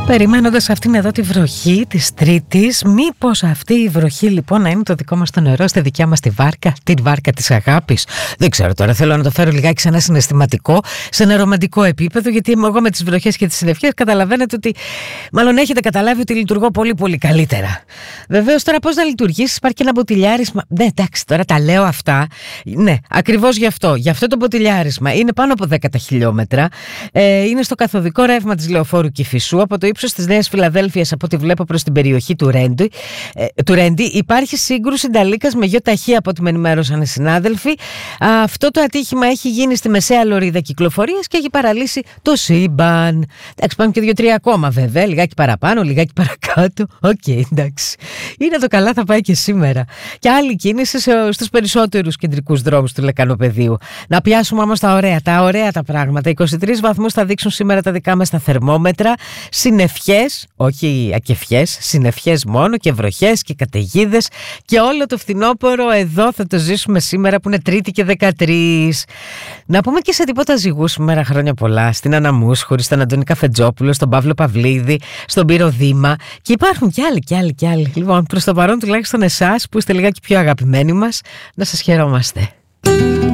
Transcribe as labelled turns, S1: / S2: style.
S1: Περιμένοντας αυτήν εδώ τη βροχή της Τρίτης, μήπως αυτή η βροχή λοιπόν να είναι το δικό μας το νερό στη δικιά μας τη βάρκα, την βάρκα της αγάπης? Δεν ξέρω τώρα, θέλω να το φέρω λιγάκι σε ένα συναισθηματικό, σε ένα ρομαντικό επίπεδο, γιατί εγώ με τις βροχές και τις συννεφιές καταλαβαίνετε ότι, μάλλον έχετε καταλάβει ότι λειτουργώ πολύ πολύ καλύτερα. Βεβαίως τώρα πώς να λειτουργήσεις, υπάρχει και ένα μποτιλιάρισμα. Ναι, εντάξει, τώρα τα λέω αυτά. Ναι, ακριβώς γι' αυτό το μποτιλιάρισμα είναι πάνω από 10 τα χιλιόμετρα. Είναι στο καθοδικό ρεύμα της Λεωφόρου Κηφισού, από το ύψος της Νέας Φιλαδέλφειας, από ό,τι βλέπω, προς την περιοχή του Ρέντι. Υπάρχει σύγκρουση νταλίκας με γιο ταχύ, από ό,τι με ενημέρωσαν οι συνάδελφοι. Αυτό το ατύχημα έχει γίνει στη μεσαία λωρίδα κυκλοφορίας και έχει παραλύσει το σύμπαν. Εντάξει, πάμε και 2-3 ακόμα βέβαια, λιγάκι παραπάνω, λιγάκι παρακάτω. Οκ, εντάξει. Είναι το καλά, θα πάει και σήμερα. Και άλλη κίνηση στους περισσότερους κεντρικούς δρόμους του Λεκανοπεδίου. Να πιάσουμε όμως τα ωραία τα πράγματα. 23 βαθμούς θα δείξουν σήμερα τα δικά μας τα θερμόμετρα. Συννεφιές, όχι ακεφιές, συννεφιές μόνο, και βροχές και καταιγίδες, και όλο το φθινόπωρο εδώ θα το ζήσουμε σήμερα που είναι Τρίτη και 13. Να πούμε και σε τίποτα ζυγού σήμερα χρόνια πολλά, στην Άννα Μούσχουρη, στον Αντώνη Καφετζόπουλο, στον Παύλο Παυλίδη, στον Πύρο Δήμα, και υπάρχουν κι άλλοι. Λοιπόν, προς το παρόν τουλάχιστον εσάς που είστε λιγάκι πιο αγαπημένοι μας, να σας χαιρόμαστε.